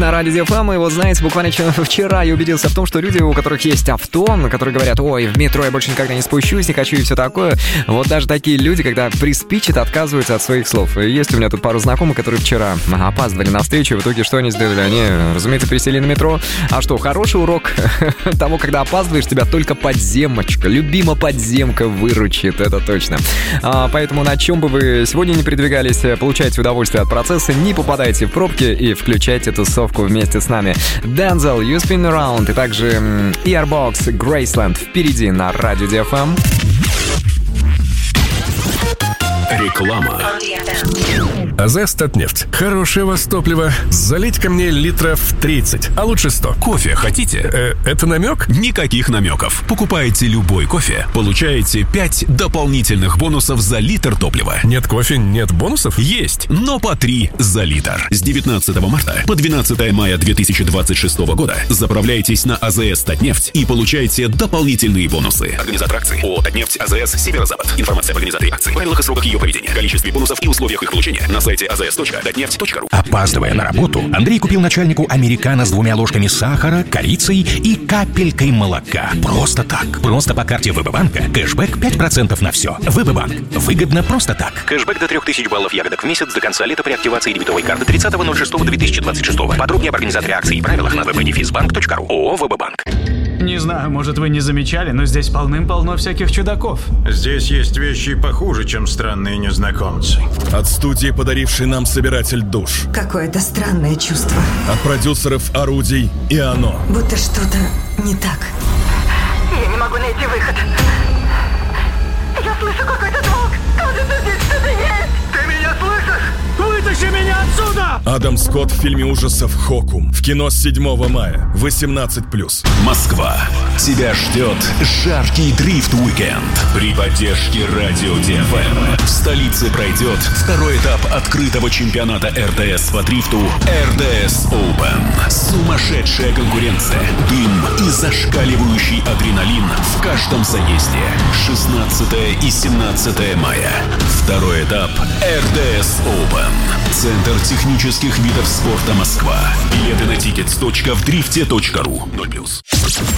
на Радио ДФМ. И вот знаете, буквально вчера я убедился в том, что люди, у которых есть авто, которые говорят: ой, в метро я больше никогда не спущусь, не хочу и все такое. Вот даже такие люди, когда приспичат, отказываются от своих слов. И есть у меня тут пару знакомых, которые вчера опаздывали на встречу. В итоге что они сделали? Они, разумеется, пересели на метро. А что, хороший урок того, когда опаздываешь, тебя только подземочка, любима подземка выручит, это точно. Поэтому на чем бы вы сегодня не передвигались, получайте удовольствие от процесса, не попадайте в пробки и включайте тусовку вместе с нами. Denzel, You Spin Around, и также Earbox, Graceland впереди на Радио ДФМ. Реклама. АЗС Татнефть. Хорошее вас топливо. Залить ко мне литров 30, а лучше 100. Кофе хотите? Это намек? Никаких намеков. Покупаете любой кофе, получаете 5 дополнительных бонусов за литр топлива. Нет кофе, нет бонусов? Есть, но по 3 за литр. С 19 марта по 12 мая 2026 года заправляйтесь на АЗС Татнефть и получаете дополнительные бонусы. Организатор акции ООО «Татнефть», АЗС «Северо-Запад». Информация об организаторе акции, правилах и сроках ее проведения, количестве бонусов и условиях их получения на сайте azs.tatneft.ru. Опаздывая на работу, Андрей купил начальнику американо с 2 ложками сахара, корицей и капелькой молока. Просто так. Просто по карте ВБ-банка. Кэшбэк 5% на все. ВБ-банк. Выгодно просто так. Кэшбэк до 3000 баллов ягодок в месяц до конца лета при активации дебетовой карты 30.06.2026. Подробнее об организаторе акции и правилах на www.defizbank.ru. ООО «ВБ-банк». Не знаю, может, вы не замечали, но здесь полным-полно всяких чудаков. Здесь есть вещи похуже, чем странные незнакомцы. От студии, подарившей нам собиратель душ. Какое-то странное чувство. От продюсеров орудий и оно. Будто что-то не так. Я не могу найти выход. Я слышу какой-то звук. Кажется, здесь что-то есть. Ты меня слышишь? Вытащи меня отсюда! Адам Скотт в фильме ужасов «Хокум». В кино с 7 мая. 18+. Москва. Тебя ждет жаркий дрифт-уикенд при поддержке Радио ДФМ. В столице пройдет второй этап открытого чемпионата РДС по дрифту РДС Open. Сумасшедшая конкуренция, дым и зашкаливающий адреналин в каждом заезде. 16 и 17 мая. Второй этап РДС Open. Центр технических видов спорта Москва. Билеты на tickets.вдрифте.ру. 0+.